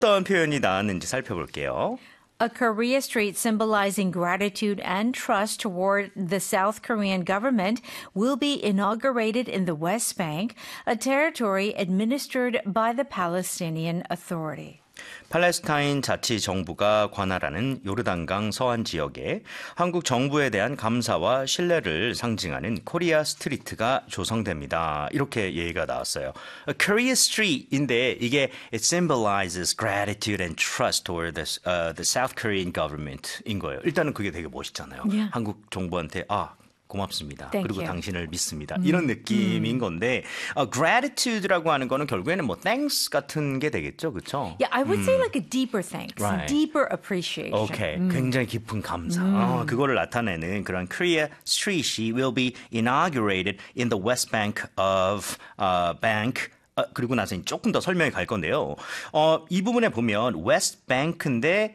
어떤 표현이 나왔는지 살펴볼게요. A Korea street symbolizing gratitude and trust toward the South Korean government will be inaugurated in the West Bank, a territory administered by the Palestinian Authority. 팔레스타인 자치정부가 관할하는 요르단강 서안 지역에 한국 정부에 대한 감사와 신뢰를 상징하는 코리아 스트리트가 조성됩니다. 이렇게 얘기가 나왔어요. Korea Street인데 이게 it symbolizes gratitude and trust toward the South Korean government인 거예요. 일단은 그게 되게 멋있잖아요. Yeah. 한국 정부한테 고맙습니다. Thank 그리고 you. 당신을 믿습니다. 이런 느낌인 건데 gratitude라고 하는 거는 결국에는 뭐 thanks 같은 게 되겠죠. 그렇죠? Yeah, I would say like a deeper thanks, Right. deeper appreciation. 오케이. 굉장히 깊은 감사. 그거를 나타내는 그런 Korea Street이 will be inaugurated in the West Bank of Bank. 그리고 나서 조금 더 설명이 갈 건데요. 이 부분에 보면 West Bank인데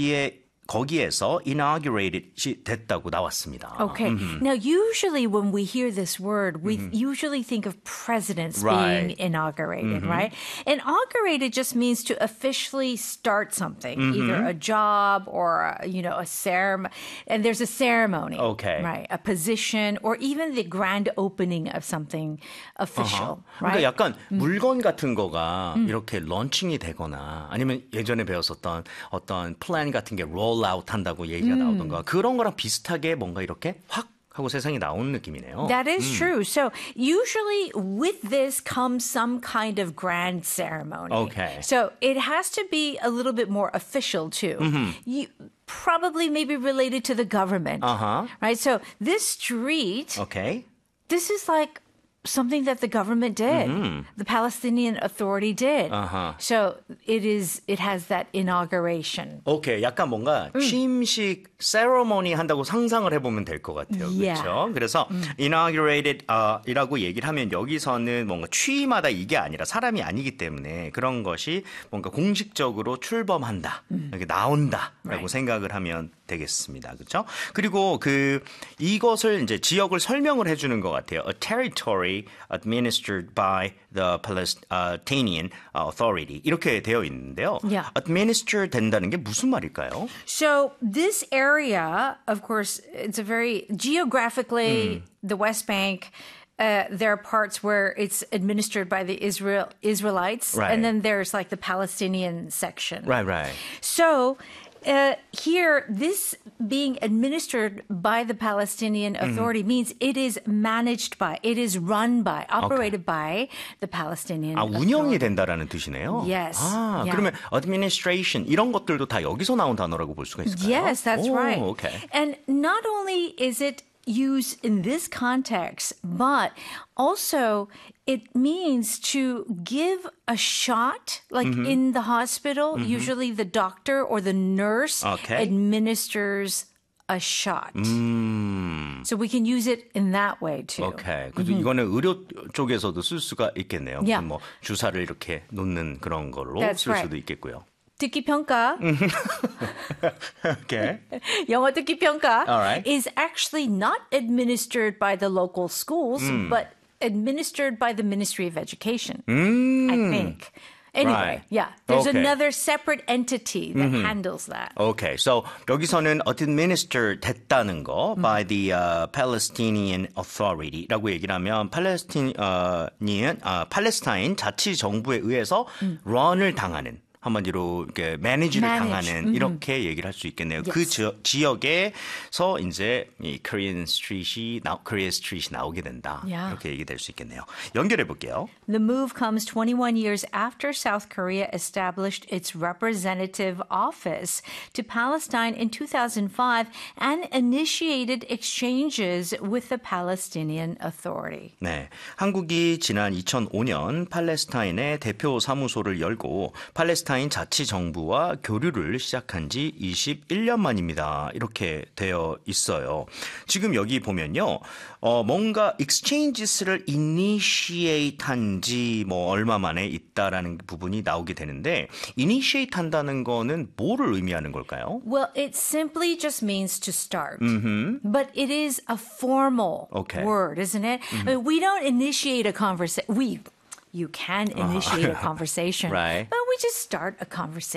거기에서 inaugurated이 됐다고 나왔습니다. Okay. Now, usually when we hear this word, we usually think of presidents Right. being inaugurated, right? Inaugurated just means to officially start something, either a job or, a ceremony. And there's a ceremony, Okay. right? A position or even the grand opening of something official, right? 그러니까 약간 물건 같은 거가 이렇게 런칭이 되거나 아니면 예전에 배웠었던 어떤 플랜 같은 게 롤아웃 한다고 얘기가 나오던가 그런 거랑 비슷하게 뭔가 이렇게 확 하고 세상에 나오는 느낌이네요. That is true. So usually with this comes some kind of grand ceremony. Okay. So it has to be a little bit more official too. You probably maybe related to the government. Right? So this street, 오케이. this is like something that the government did. The Palestinian Authority did. So it has that inauguration. 오케이. 약간 뭔가 취임식 세러머니 한다고 상상을 해보면 될 것 같아요. Yeah. 그렇죠? 그래서 inaugurated 이라고 얘기를 하면 여기서는 뭔가 취임하다 이게 아니라 사람이 아니기 때문에 그런 것이 뭔가 공식적으로 출범한다. 이렇게 나온다라고 Right. 생각을 하면 되겠습니다. 그렇죠? 그리고 이것을 이제 지역을 설명을 해주는 것 같아요. A territory administered by the Palestinian Authority 이렇게 되어 있는데요. Yeah. administer 된다는 게 무슨 말일까요? So this area, of course, it's a very geographically the West Bank. There are parts where it's administered by the Israelites, Right. and then there's like the Palestinian section. Right. So here, this being administered by the Palestinian Authority means it is managed by, it is run by, operated by the Palestinian 운영이 Authority. 된다라는 뜻이네요. Yes. Yeah. 그러면 administration 이런 것들도 다 여기서 나온 단어라고 볼 수가 있을까요? Yes, that's right. Okay. And not only is it used in this context, but also it means to give a shot, like in the hospital, usually the doctor or the nurse Okay. administers a shot. So we can use it in that way too. 오케이. 그래서 이거는 의료 쪽에서도 쓸 수가 있겠네요. Yeah. 무슨 뭐 주사를 이렇게 놓는 그런 걸로 That's 쓸 right. 수도 있겠고요. 듣기 평가, 오케이. 영어 듣기 평가 All right. is actually not administered by the local schools, but administered by the Ministry of Education, I think. Anyway, Right. yeah, there's Okay. another separate entity that handles that. Okay, so 여기서는 administer 됐다는 거 by the Palestinian Authority라고 얘기를 하면 팔레스타인 자치 정부에 의해서 run을 당하는 한마디로 이렇게 매니지를 당하는 이렇게 얘기를 할 수 있겠네요. Yes. 그 지역에서 이제 이 Korea Street이 나오게 된다. Yeah. 이렇게 얘기될 수 있겠네요. 연결해 볼게요. The move comes 21 years after South Korea established its representative office to Palestine in 2005 and initiated exchanges with the Palestinian Authority. 네, 한국이 지난 2005년 팔레스타인의 대표 사무소를 열고 팔레스타인 자치정부와 교류를 시작한 지 21년 만입니다. 이렇게 되어 있어요. 지금 여기 보면요. 뭔가 exchanges를 initiate 한지 뭐 얼마 만에 있다라는 부분이 나오게 되는데 initiate 한다는 거는 뭐를 의미하는 걸까요? Well, it simply just means to start. But it is a formal Okay. word, isn't it? I mean, we don't initiate a conversation. you can initiate a conversation. Right. But we just start a conversation.